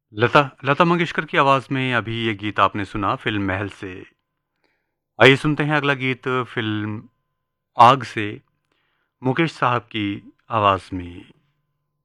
लता लता मंगेशकर की आवाज़ में अभी ये गीत आपने सुना फ़िल्म महल से। आइए सुनते हैं अगला गीत फ़िल्म आग से, मुकेश साहब की आवाज़ में।